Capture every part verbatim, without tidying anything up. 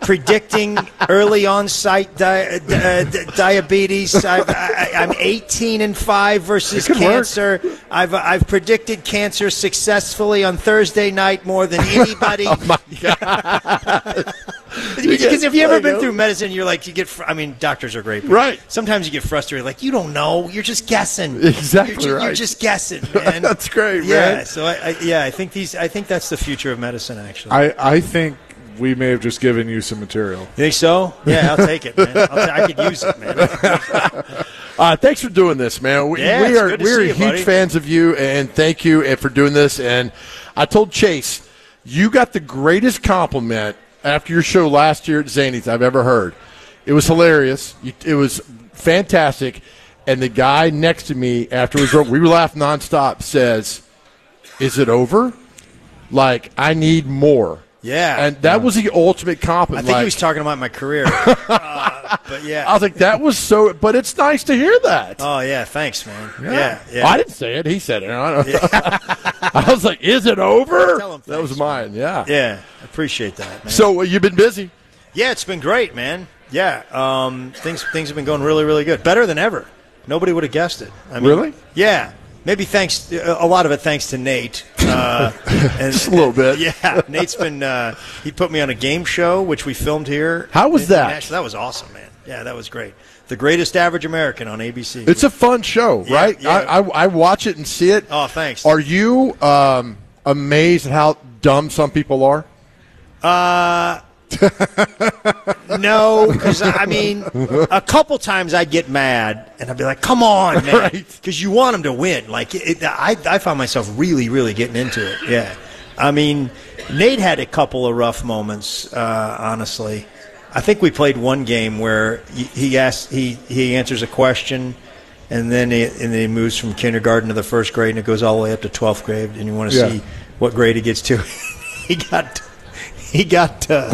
predicting early onset di- uh, di- diabetes. I've, I, I'm eighteen and five versus cancer. Work. I've I've predicted cancer successfully on Thursday night more than anybody. Oh my God! Because if you ever been through medicine, you're like you get. Fr- I mean, doctors are great, right? Sometimes you get frustrated, like you don't know. You're just guessing. Exactly you're, right. You're just guessing, man. That's great, yeah, man. Yeah. So I, I, yeah, I think these. I think that's the future of medicine. Actually, I I think. We may have just given you some material. You think so? Yeah, I'll take it, man. I'll t- I could use it, man. Uh, thanks for doing this, man. We, yeah, we are we're you, huge buddy. fans of you, and thank you for doing this. And I told Chase, you got the greatest compliment after your show last year at Zanies I've ever heard. It was hilarious. It was fantastic. And the guy next to me afterwards, we were laughing nonstop, says, "Is it over? Like, I need more." Yeah. And that yeah. was the ultimate compliment. I think like, he was talking about my career. uh, but yeah. I was like, that was so, but it's nice to hear that. Oh, yeah. Thanks, man. Yeah. Yeah. yeah. I didn't say it. He said it. I, yeah. I was like, is it over? Tell him thanks, that was mine. Yeah. Yeah. I appreciate that, man. So uh, you've been busy? Yeah, it's been great, man. Yeah. Um, things, things have been going really, really good. Better than ever. Nobody would have guessed it. I mean, really? Yeah. Maybe thanks, a lot of it thanks to Nate. Uh, and, Just a little bit. Yeah, Nate's been, uh, he put me on a game show, which we filmed here. How was that? That was awesome, man. Yeah, that was great. The Greatest Average American on A B C. It's a fun show, yeah, right? Yeah. I, I, I watch it and see it. Oh, thanks. Are you um, amazed at how dumb some people are? Uh... No, because I mean, a couple times I get mad and I'd be like, "Come on, man," right? Because you want them to win. Like, it, I, I found myself really, really getting into it. Yeah, I mean, Nate had a couple of rough moments. Uh, honestly, I think we played one game where he, he asks, he he answers a question, and then he, and then he moves from kindergarten to the first grade, and it goes all the way up to twelfth grade, and you want to yeah. see what grade he gets to. he got. He got uh,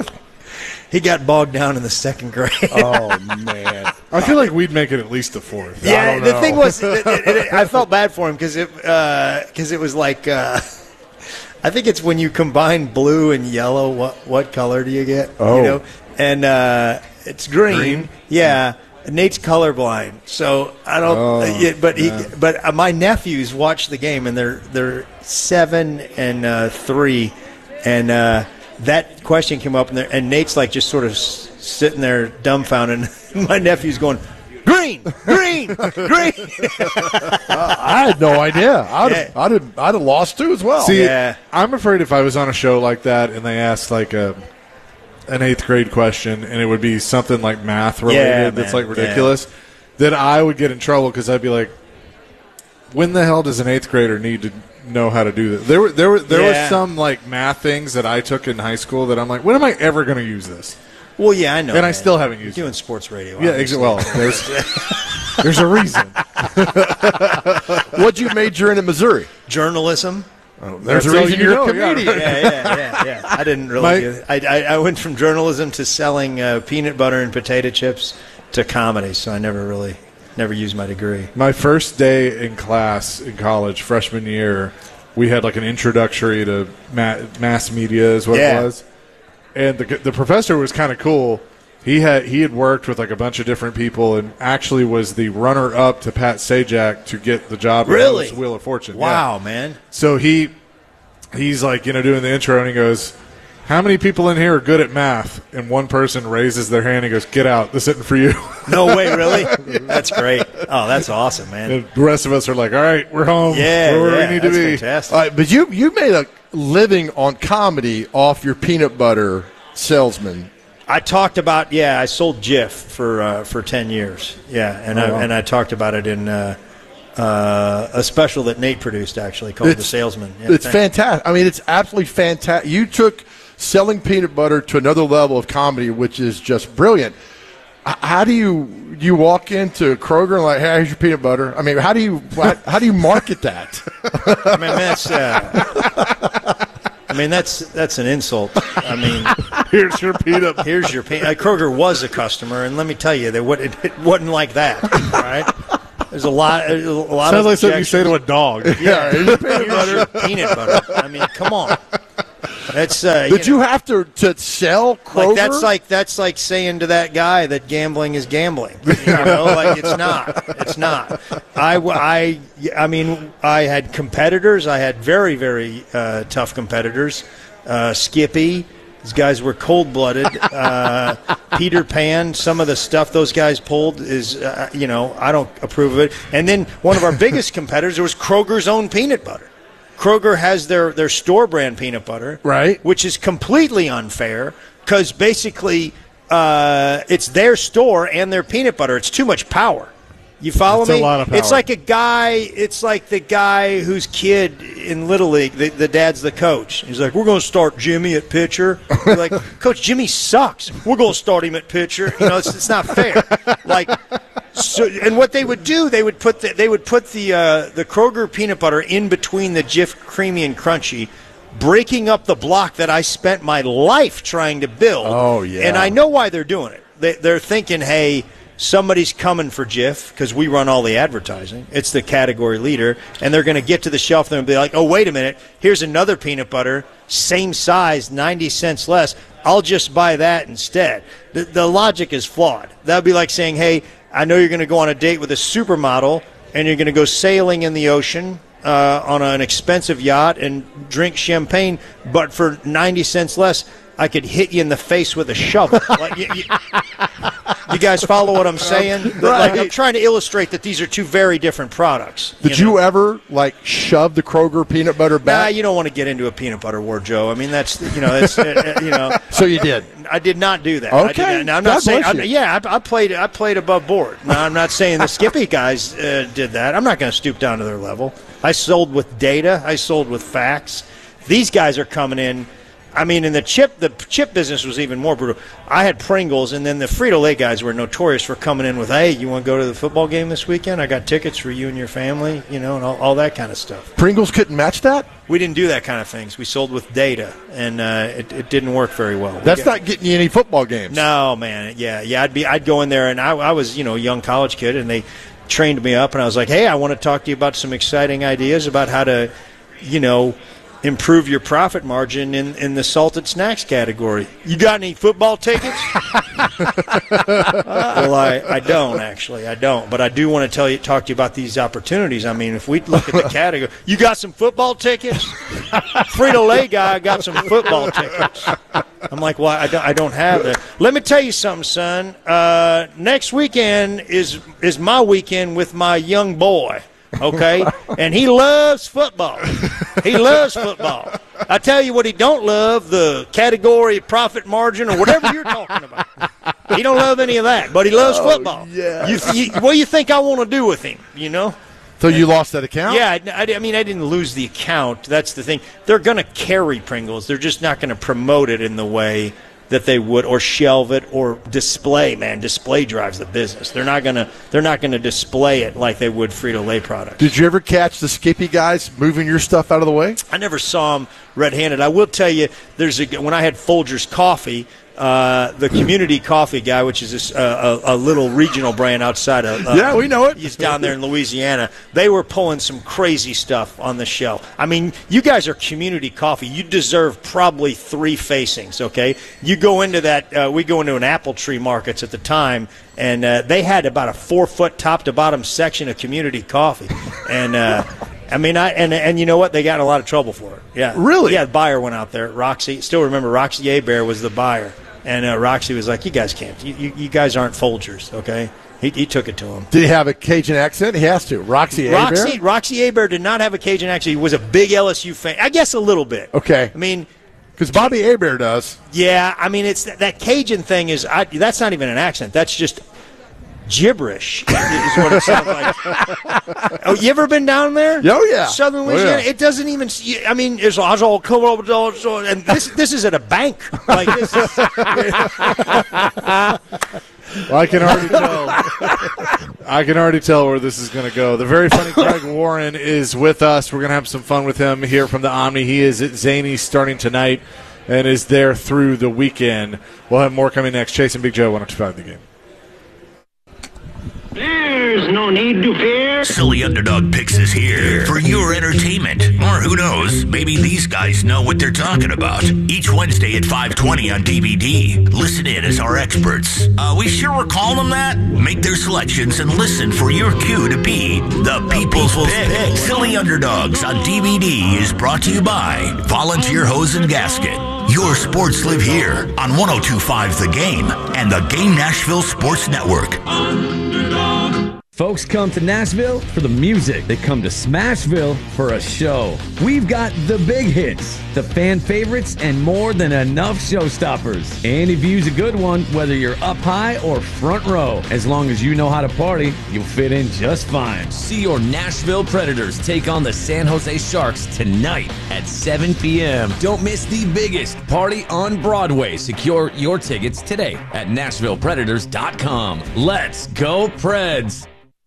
he got bogged down in the second grade. Oh man! I feel like we'd make it at least the fourth. Yeah, I don't the know. thing was, it, it, it, I felt bad for him because it because uh, it was like uh, I think it's when you combine blue and yellow. What what color do you get? Oh, you know, and uh, it's green. Green? Yeah. Nate's colorblind, so I don't. Oh, uh, but he, yeah. but uh, my nephews watch the game, and they're they're seven and uh, three, and. Uh, That question came up, and, and Nate's like just sort of s- sitting there dumbfounded. My nephew's going, green, green, green. uh, I had no idea. I'd, Yeah. have, I'd, have, I'd have lost too as well. See, Yeah. I'm afraid if I was on a show like that and they asked like a an eighth grade question and it would be something like math related Yeah, that's man. like ridiculous, then I would get in trouble because I'd be like, when the hell does an eighth grader need to know how to do this? There were there were there Yeah. was some like math things that I took in high school that I'm like, when am I ever going to use this? Well, yeah, I know. And I man. still haven't used You're it. doing sports radio. Yeah, obviously. exa- well, there's there's a reason. What'd you major in at Missouri? Journalism. Oh, there's a That's all reason you you're know, a yeah, comedian. Yeah, yeah, yeah, yeah. I didn't really. My- do it. I, I I went from journalism to selling uh, peanut butter and potato chips to comedy, so I never really never used my degree. My first day in class in college, freshman year, we had like an introductory to ma- mass media is what Yeah. it was. And the the professor was kind of cool. He had he had worked with like a bunch of different people and actually was the runner up to Pat Sajak to get the job at Really? Host Wheel of Fortune. Wow, Yeah. man. So he he's like, you know, doing the intro and he goes, "How many people in here are good at math?" And one person raises their hand and goes, "Get out. This isn't for you." No way, really? That's great. Oh, that's awesome, man. And the rest of us are like, "All right, we're home. Yeah, we're where yeah, we need to that's be." fantastic. All right, but you you made a living on comedy off your peanut butter salesman. I talked about yeah, I sold Jif for uh, for ten years. Yeah, and Oh, I wow. and I talked about it in uh, uh, a special that Nate produced actually called The Salesman. Yeah, It's thanks. fantastic. I mean, it's absolutely fantastic. You took selling peanut butter to another level of comedy, which is just brilliant. H- How do you you walk into Kroger and like, hey, here's your peanut butter? I mean, how do you how, how do you market that? I mean that's uh, I mean that's that's an insult. I mean Here's your peanut. here's your pe- uh, Kroger was a customer, and let me tell you, they would, it, it wasn't like that. All right, there's a lot there's a lot Sounds of like something you say to a dog. Yeah, here's your peanut butter. Peanut butter. I mean, come on. That's uh, Did you, you know, have to, to sell Kroger? like that's like that's like saying to that guy that gambling is gambling. You know, like it's not. It's not. I, I, I mean, I had competitors. I had very very uh, tough competitors. Uh, Skippy. These guys were cold-blooded. Uh, Peter Pan, some of the stuff those guys pulled is, uh, you know, I don't approve of it. And then one of our biggest competitors was Kroger's own peanut butter. Kroger has their, their store brand peanut butter, right? Which is completely unfair because basically uh, it's their store and their peanut butter. It's too much power. You follow it's me? A lot of power. It's like a guy. It's like the guy whose kid in Little League, the, the dad's the coach. He's like, "We're going to start Jimmy at pitcher." You're like, "Coach, Jimmy sucks. We're going to start him at pitcher." You know, it's, it's not fair. Like, so, and what they would do, they would put the, they would put the uh, the Kroger peanut butter in between the Jif Creamy and Crunchy, breaking up the block that I spent my life trying to build. Oh yeah, and I know why they're doing it. They, they're thinking, "Hey, somebody's coming for Jif because we run all the advertising. It's the category leader, and they're going to get to the shelf and be like, oh, wait a minute, here's another peanut butter, same size, ninety cents less. I'll just buy that instead." The, the logic is flawed. That would be like saying, hey, I know you're going to go on a date with a supermodel, and you're going to go sailing in the ocean uh, on an expensive yacht and drink champagne, but for ninety cents less, I could hit you in the face with a shovel. Like, you, you, you guys follow what I'm saying? Right. Like, I'm trying to illustrate that these are two very different products. Did you, know? you ever, like, shove the Kroger peanut butter back? Nah, you don't want to get into a peanut butter war, Joe. I mean, that's, you know, that's, uh, you know. So you did? I did not do that. Okay. I did not, now, I'm God not saying, bless I'm, you. yeah, I, I played I played above board. Now, I'm not saying the Skippy guys uh, did that. I'm not going to stoop down to their level. I sold with data. I sold with facts. These guys are coming in. I mean, in the chip, the chip business was even more brutal. I had Pringles, and then the Frito-Lay guys were notorious for coming in with, hey, you want to go to the football game this weekend? I got tickets for you and your family, you know, and all, all that kind of stuff. Pringles couldn't match that? We didn't do that kind of things. We sold with data, and uh, it, it didn't work very well. That's we got, not getting you any football games. No, man. Yeah, yeah. I'd be, I'd go in there, and I, I was, you know, a young college kid, and they trained me up, and I was like, hey, I want to talk to you about some exciting ideas about how to, you know, improve your profit margin in, in the salted snacks category. You got any football tickets? Well, I, I don't, actually. I don't. But I do want to tell you, talk to you about these opportunities. I mean, if we look at the category, you got some football tickets? Frito-Lay guy got some football tickets. I'm like, well, I don't, I don't have that. Let me tell you something, son. Uh, next weekend is is my weekend with my young boy. Okay, and he loves football. He loves football. I tell you what, he don't love the category profit margin or whatever you're talking about. He don't love any of that, but he loves Oh, football. yes. You, th- you, what do you think I want to do with him? You know? So you lost that account? Yeah, I, I, I mean, I didn't lose the account. That's the thing. They're going to carry Pringles. They're just not going to promote it in the way that they would, or shelve it, or display. Man, display drives the business. They're not gonna. They're not gonna display it like they would Frito-Lay products. Did you ever catch the Skippy guys moving your stuff out of the way? I never saw them red-handed. I will tell you, there's a when I had Folgers coffee. Uh, the Community Coffee guy, which is this, uh, a, a little regional brand outside of uh, yeah, we know it. He's down there in Louisiana. They were pulling some crazy stuff on the shelf. I mean, you guys are Community Coffee. You deserve probably three facings. Okay, you go into that. Uh, we go into an apple tree markets at the time, and uh, they had about a four foot top to bottom section of Community Coffee, and. Uh, I mean, I and and you know what? They got in a lot of trouble for it. Yeah, really? Yeah, the buyer went out there. Roxy, still remember Roxy Abear was the buyer, and uh, Roxy was like, "You guys can't. You, you, you guys aren't Folgers, okay?" He, he took it to him. Did he have a Cajun accent? He has to. Roxy Abear? Roxy Roxy Abear did not have a Cajun accent. He was a big L S U fan. I guess a little bit. Okay. I mean, because Bobby Abear does. Yeah, I mean, it's that Cajun thing is I, that's not even an accent. That's just gibberish is what it sounds like. Oh, you ever been down there? Oh, yeah. Southern Oh, Louisiana. yeah. It doesn't even. I mean, it's all come over, and this this is at a bank. Like this. Is, Well, I can already tell. I can already tell where this is going to go. The very funny Greg Warren is with us. We're going to have some fun with him here from the Omni. He is at Zany's starting tonight and is there through the weekend. We'll have more coming next. Chase and Big Joe, one oh two point five The Game. There's no need to fear. Silly Underdog Picks is here for your entertainment. Or who knows, maybe these guys know what they're talking about. Each Wednesday at five twenty on D V D. Listen in as our experts. Uh, we sure we're calling them that? Make their selections and listen for your cue to be the People's Pick. Silly Underdogs on D V D is brought to you by Volunteer Hose and Gasket. Your sports live here on one oh two point five The Game and the Game Nashville Sports Network. Folks come to Nashville for the music. They come to Smashville for a show. We've got the big hits, the fan favorites, and more than enough showstoppers. Any view's a good one, whether you're up high or front row. As long as you know how to party, you'll fit in just fine. See your Nashville Predators take on the San Jose Sharks tonight at seven p.m. Don't miss the biggest party on Broadway. Secure your tickets today at Nashville Predators dot com. Let's go, Preds!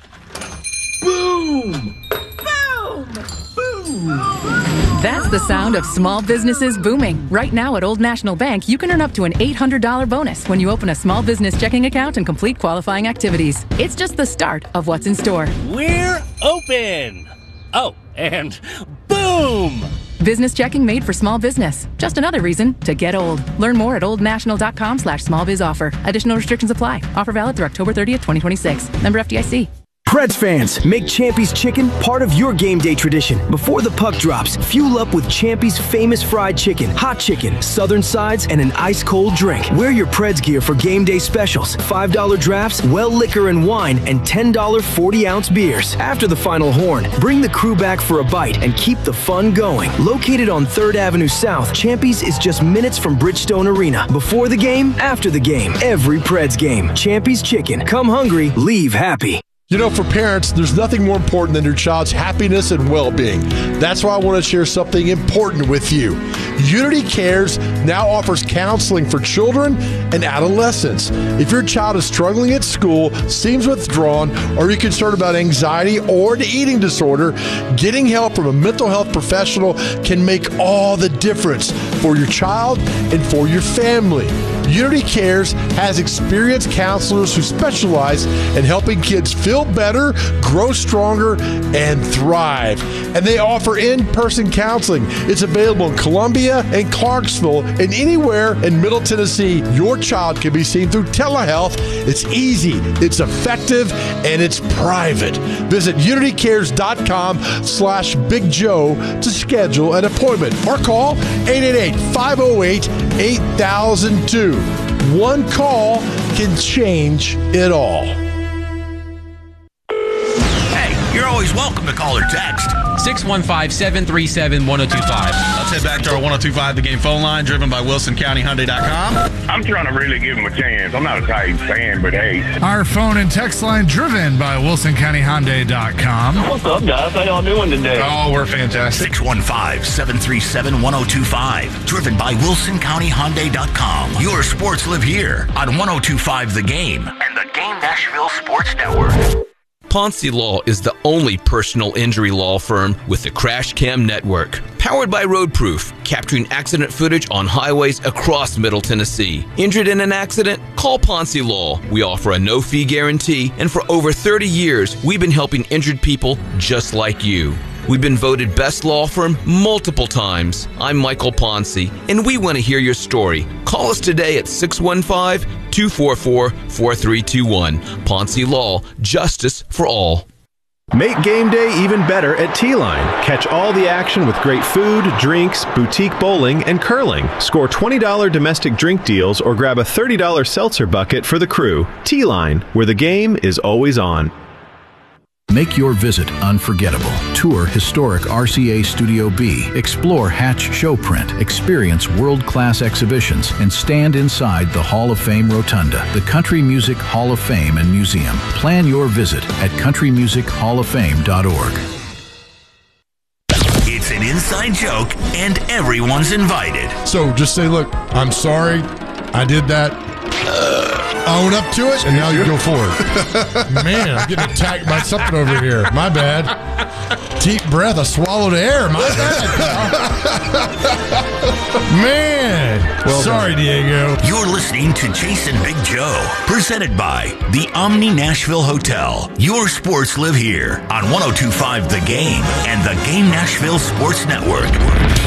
Boom! Boom! Boom! That's the sound of small businesses booming. Right now at Old National Bank, you can earn up to an eight hundred dollars bonus when you open a small business checking account and complete qualifying activities. It's just the start of what's in store. We're open! Oh, and boom! Business checking made for small business. Just another reason to get old. Learn more at oldnational.com slash small biz offer. Additional restrictions apply. Offer valid through October thirtieth, twenty twenty-six. Member F D I C. Preds fans, make Champy's Chicken part of your game day tradition. Before the puck drops, fuel up with Champy's famous fried chicken, hot chicken, southern sides, and an ice-cold drink. Wear your Preds gear for game day specials, five dollar drafts, well liquor and wine, and ten dollar forty-ounce beers. After the final horn, bring the crew back for a bite and keep the fun going. Located on third Avenue South, Champy's is just minutes from Bridgestone Arena. Before the game, after the game, every Preds game. Champy's Chicken. Come hungry, leave happy. You know, for parents, there's nothing more important than your child's happiness and well-being. That's why I want to share something important with you. Unity Cares now offers counseling for children and adolescents. If your child is struggling at school, seems withdrawn, or you're concerned about anxiety or an eating disorder, getting help from a mental health professional can make all the difference for your child and for your family. Unity Cares has experienced counselors who specialize in helping kids feel better, grow stronger, and thrive. And they offer in-person counseling. It's available in Columbia and Clarksville and anywhere in Middle Tennessee. Your child can be seen through telehealth. It's easy, it's effective, and it's private. Visit unitycares.com slash Big Joe to schedule an appointment or call eight eight eight, five oh eight, eight thousand two. One call can change it all. Hey, you're always welcome to call or text. six one five, seven three seven, one oh two five. Let's head back to our one oh two point five The Game phone line, driven by Wilson County Hyundai dot com. I'm trying to really give him a chance. I'm not a Titans fan, but hey. Our phone and text line driven by Wilson County Hyundai dot com. What's up, guys? How y'all doing today? Oh, we're fantastic. six one five, seven three seven, one oh two five. Driven by Wilson County Hyundai dot com. Your sports live here on one oh two point five The Game and the Game Nashville Sports Network. Ponce Law is the only personal injury law firm with the Crash Cam Network. Powered by Roadproof, capturing accident footage on highways across Middle Tennessee. Injured in an accident? Call Ponce Law. We offer a no-fee guarantee, and for over thirty years, we've been helping injured people just like you. We've been voted best law firm multiple times. I'm Michael Ponce, and we want to hear your story. Call us today at six one five, two four four, four three two one. Ponce Law, justice for all. Make game day even better at T-Line. Catch all the action with great food, drinks, boutique bowling, and curling. Score twenty dollars domestic drink deals or grab a thirty dollars seltzer bucket for the crew. T-Line, where the game is always on. Make your visit unforgettable. Tour historic R C A Studio B. Explore Hatch Showprint. Experience world-class exhibitions and stand inside the Hall of Fame Rotunda, the Country Music Hall of Fame and Museum. Plan your visit at country music hall of fame dot org. It's an inside joke and everyone's invited. So just say, look, I'm sorry, I did that. Uh, own up to it, and now you go forward. Man, I'm getting attacked by something over here. My bad. Deep breath, I swallowed air. My bad, pal. Man. Well, Sorry, Diego. You're listening to Jason Big Joe, presented by the Omni Nashville Hotel. Your sports live here on one oh two point five The Game and the Game Nashville Sports Network.